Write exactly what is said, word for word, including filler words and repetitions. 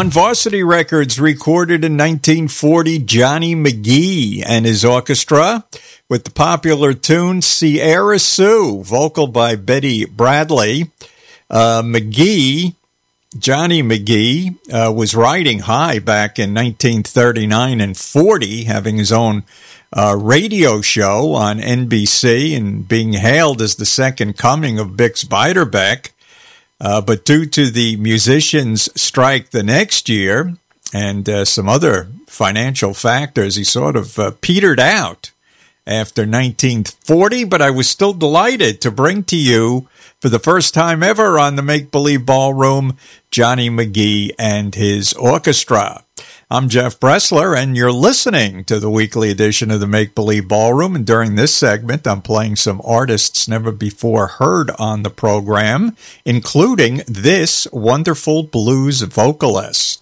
On Varsity Records, recorded in nineteen forty, Johnny McGee and his orchestra with the popular tune Sierra Sue, vocal by Betty Bradley. Uh, McGee, Johnny McGee, uh, was riding high back in nineteen thirty-nine and forty, having his own uh, radio show on N B C and being hailed as the second coming of Bix Beiderbecke. Uh, but due to the musicians' strike the next year and uh, some other financial factors, he sort of uh, petered out after nineteen forty. But I was still delighted to bring to you, for the first time ever on the Make Believe Ballroom, Johnny McGee and his orchestra. I'm Jeff Bressler, and you're listening to the weekly edition of the Make Believe Ballroom. And during this segment, I'm playing some artists never before heard on the program, including this wonderful blues vocalist.